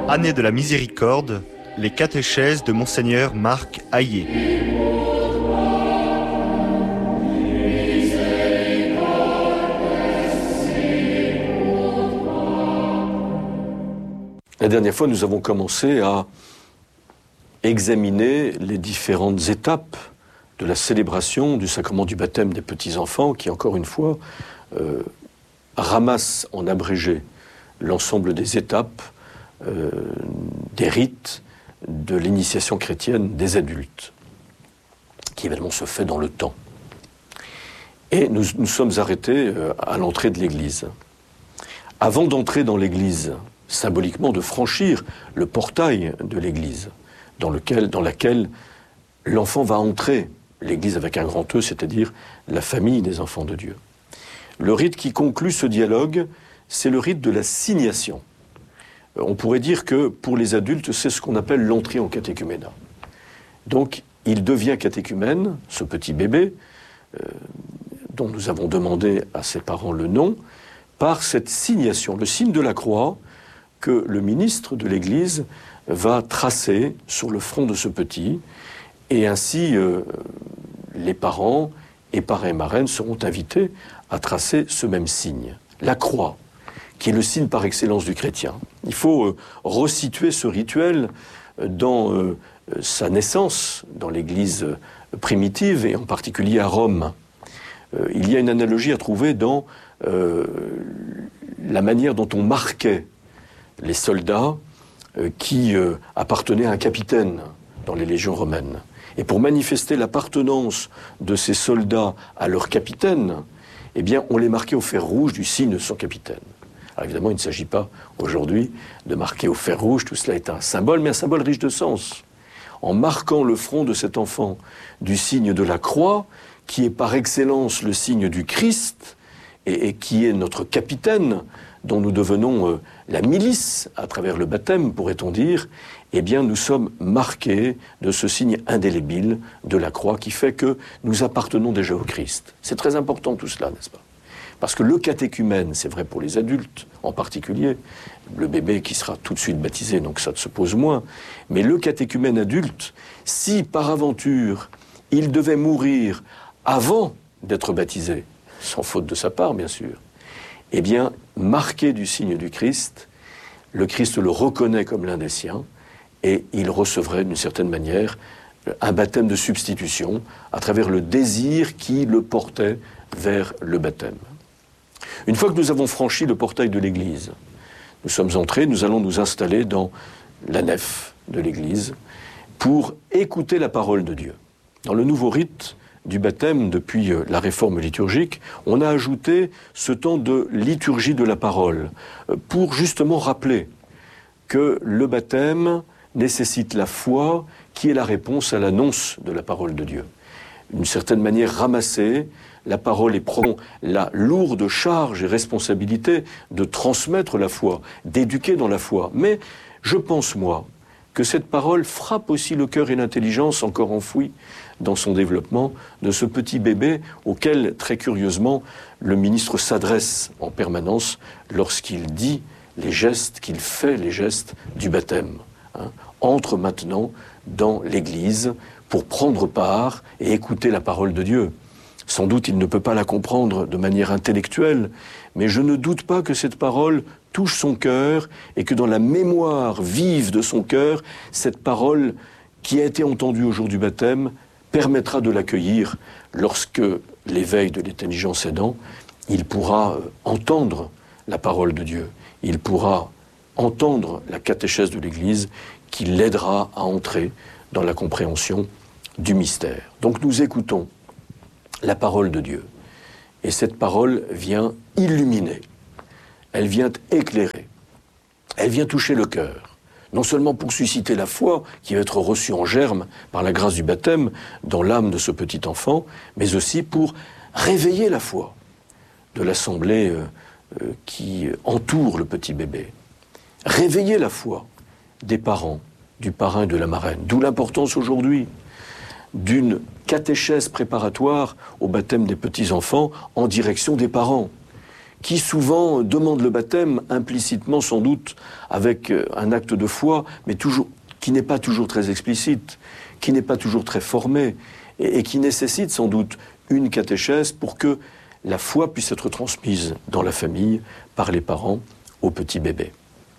Année de la Miséricorde, les catéchèses de Monseigneur Marc Hayet. La dernière fois, nous avons commencé à examiner les différentes étapes de la célébration du sacrement du baptême des petits-enfants qui, encore une fois, ramasse en abrégé l'ensemble des étapes, des rites de l'initiation chrétienne des adultes, qui évidemment se fait dans le temps. Et nous sommes arrêtés à l'entrée de l'Église. Avant d'entrer dans l'Église, symboliquement de franchir le portail de l'Église, dans laquelle l'enfant va entrer, l'Église avec un grand E, c'est-à-dire la famille des enfants de Dieu. Le rite qui conclut ce dialogue, c'est le rite de la signation. On pourrait dire que pour les adultes, c'est ce qu'on appelle l'entrée en catéchuménat. Donc, il devient catéchumène, ce petit bébé, dont nous avons demandé à ses parents le nom, par cette signation, le signe de la croix que le ministre de l'Église va tracer sur le front de ce petit, et ainsi les parents et parrains et marraines seront invités à tracer ce même signe, la croix, qui est le signe par excellence du chrétien. Il faut resituer ce rituel dans sa naissance, dans l'Église primitive, et en particulier à Rome. Il y a une analogie à trouver dans la manière dont on marquait les soldats qui appartenaient à un capitaine dans les légions romaines. Et pour manifester l'appartenance de ces soldats à leur capitaine, eh bien, on les marquait au fer rouge du signe de son capitaine. Alors évidemment, il ne s'agit pas aujourd'hui de marquer au fer rouge, tout cela est un symbole, mais un symbole riche de sens. En marquant le front de cet enfant du signe de la croix, qui est par excellence le signe du Christ, et qui est notre capitaine, dont nous devenons la milice à travers le baptême, pourrait-on dire, eh bien nous sommes marqués de ce signe indélébile de la croix qui fait que nous appartenons déjà au Christ. C'est très important tout cela, n'est-ce pas ? Parce que le catéchumène, c'est vrai pour les adultes en particulier, le bébé qui sera tout de suite baptisé, donc ça se pose moins, mais le catéchumène adulte, si par aventure il devait mourir avant d'être baptisé, sans faute de sa part bien sûr, eh bien, marqué du signe du Christ, le Christ le reconnaît comme l'un des siens, et il recevrait d'une certaine manière un baptême de substitution à travers le désir qui le portait vers le baptême. Une fois que nous avons franchi le portail de l'Église, nous sommes entrés, nous allons nous installer dans la nef de l'Église pour écouter la parole de Dieu. Dans le nouveau rite du baptême, depuis la réforme liturgique, on a ajouté ce temps de liturgie de la parole pour justement rappeler que le baptême nécessite la foi qui est la réponse à l'annonce de la parole de Dieu. D'une certaine manière ramassée, la parole est la lourde charge et responsabilité de transmettre la foi, d'éduquer dans la foi. Mais je pense, moi, que cette parole frappe aussi le cœur et l'intelligence encore enfouis dans son développement de ce petit bébé auquel, très curieusement, le ministre s'adresse en permanence lorsqu'il dit les gestes, qu'il fait les gestes du baptême. Entre maintenant dans l'Église pour prendre part et écouter la parole de Dieu. Sans doute, il ne peut pas la comprendre de manière intellectuelle, mais je ne doute pas que cette parole touche son cœur et que dans la mémoire vive de son cœur, cette parole qui a été entendue au jour du baptême permettra de l'accueillir lorsque, l'éveil de l'intelligence aidant, il pourra entendre la parole de Dieu. Il pourra entendre la catéchèse de l'Église qui l'aidera à entrer dans la compréhension du mystère. Donc nous écoutons la parole de Dieu. Et cette parole vient illuminer, elle vient éclairer, elle vient toucher le cœur, non seulement pour susciter la foi qui va être reçue en germe par la grâce du baptême dans l'âme de ce petit enfant, mais aussi pour réveiller la foi de l'assemblée qui entoure le petit bébé. Réveiller la foi des parents, du parrain et de la marraine. D'où l'importance aujourd'hui d'une catéchèse préparatoire au baptême des petits-enfants en direction des parents, qui souvent demandent le baptême implicitement sans doute avec un acte de foi, mais toujours, qui n'est pas toujours très explicite, qui n'est pas toujours très formé, et qui nécessite sans doute une catéchèse pour que la foi puisse être transmise dans la famille par les parents au petit bébé.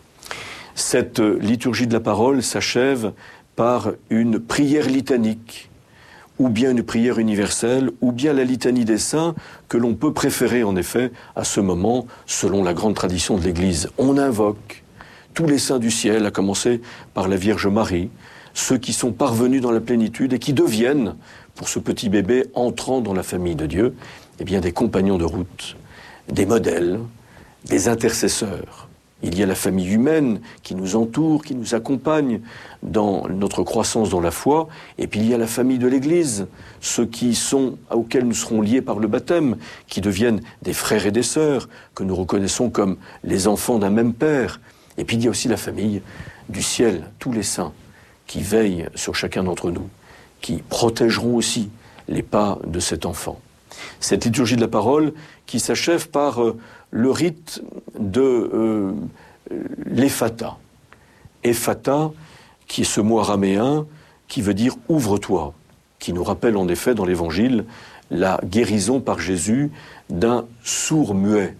Cette liturgie de la parole s'achève par une prière litanique, ou bien une prière universelle, ou bien la litanie des saints, que l'on peut préférer en effet à ce moment, selon la grande tradition de l'Église. On invoque tous les saints du ciel, à commencer par la Vierge Marie, ceux qui sont parvenus dans la plénitude et qui deviennent, pour ce petit bébé entrant dans la famille de Dieu, eh bien des compagnons de route, des modèles, des intercesseurs. Il y a la famille humaine qui nous entoure, qui nous accompagne dans notre croissance dans la foi, et puis il y a la famille de l'Église, ceux auxquels nous serons liés par le baptême, qui deviennent des frères et des sœurs, que nous reconnaissons comme les enfants d'un même Père. Et puis il y a aussi la famille du ciel, tous les saints, qui veillent sur chacun d'entre nous, qui protégeront aussi les pas de cet enfant. Cette liturgie de la parole qui s'achève par le rite de l'Ephata. Ephata, qui est ce mot araméen qui veut dire « ouvre-toi », qui nous rappelle en effet dans l'Évangile la guérison par Jésus d'un sourd-muet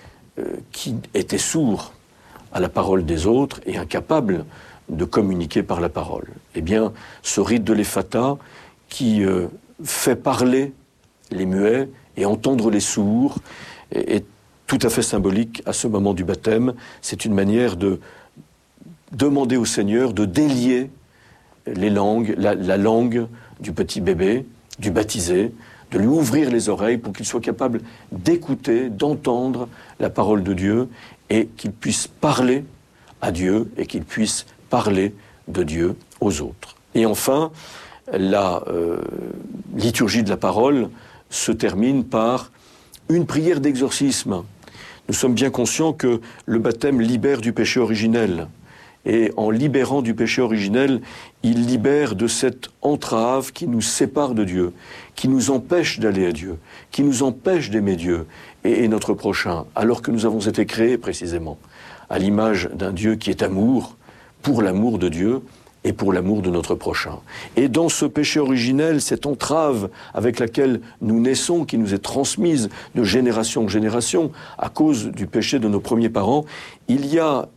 qui était sourd à la parole des autres et incapable de communiquer par la parole. Eh bien, ce rite de l'Ephata qui fait parler les muets et entendre les sourds est tout à fait symbolique à ce moment du baptême. C'est une manière de demander au Seigneur de délier les langues, la langue du petit bébé, du baptisé, de lui ouvrir les oreilles pour qu'il soit capable d'écouter, d'entendre la parole de Dieu et qu'il puisse parler à Dieu et qu'il puisse parler de Dieu aux autres. Et enfin, la liturgie de la parole se termine par une prière d'exorcisme. Nous sommes bien conscients que le baptême libère du péché originel. Et en libérant du péché originel, il libère de cette entrave qui nous sépare de Dieu, qui nous empêche d'aller à Dieu, qui nous empêche d'aimer Dieu et notre prochain, alors que nous avons été créés précisément à l'image d'un Dieu qui est amour, pour l'amour de Dieu et pour l'amour de notre prochain. Et dans ce péché originel, cette entrave avec laquelle nous naissons, qui nous est transmise de génération en génération, à cause du péché de nos premiers parents, il y a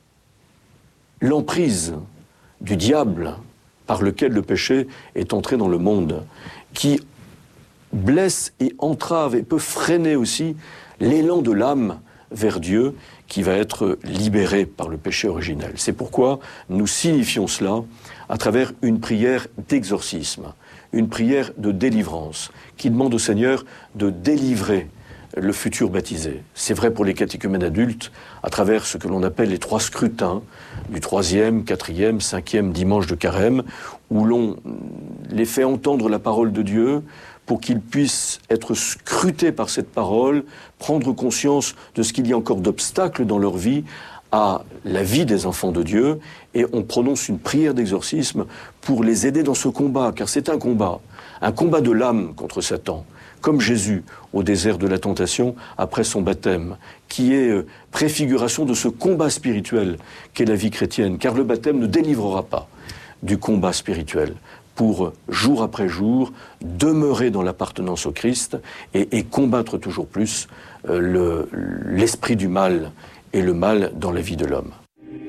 l'emprise du diable par lequel le péché est entré dans le monde, qui blesse et entrave et peut freiner aussi l'élan de l'âme vers Dieu qui va être libéré par le péché originel. C'est pourquoi nous signifions cela à travers une prière d'exorcisme, une prière de délivrance, qui demande au Seigneur de délivrer le futur baptisé. C'est vrai pour les catéchumènes adultes, à travers ce que l'on appelle les 3 scrutins, du 3e, 4e, 5e dimanche de carême, où l'on les fait entendre la parole de Dieu pour qu'ils puissent être scrutés par cette parole, prendre conscience de ce qu'il y a encore d'obstacles dans leur vie à la vie des enfants de Dieu, et on prononce une prière d'exorcisme pour les aider dans ce combat, car c'est un combat de l'âme contre Satan, comme Jésus au désert de la tentation après son baptême, qui est préfiguration de ce combat spirituel qu'est la vie chrétienne, car le baptême ne délivrera pas du combat spirituel, pour, jour après jour, demeurer dans l'appartenance au Christ et combattre toujours plus l'esprit du mal et le mal dans la vie de l'homme.